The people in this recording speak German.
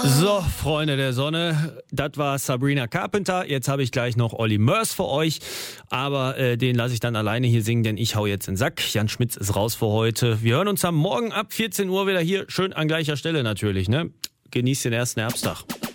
So, Freunde der Sonne, das war Sabrina Carpenter. Jetzt habe ich gleich noch Olli Murs für euch, aber den lasse ich dann alleine hier singen, denn ich hau jetzt in den Sack. Jan Schmitz ist raus für heute. Wir hören uns am Morgen ab 14 Uhr wieder hier, schön an gleicher Stelle natürlich, ne? Genießt den ersten Herbsttag.